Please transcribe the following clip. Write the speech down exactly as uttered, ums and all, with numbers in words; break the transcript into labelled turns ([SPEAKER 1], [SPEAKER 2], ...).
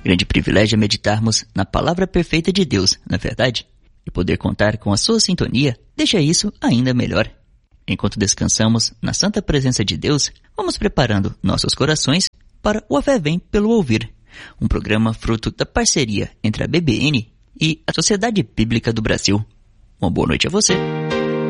[SPEAKER 1] Grande privilégio é meditarmos na palavra perfeita de Deus, não é verdade? E poder contar com a sua sintonia deixa isso ainda melhor. Enquanto descansamos na santa presença de Deus, vamos preparando nossos corações para o A Fé Vem pelo Ouvir, um programa fruto da parceria entre a B B N e a Sociedade Bíblica do Brasil. Uma boa noite a você.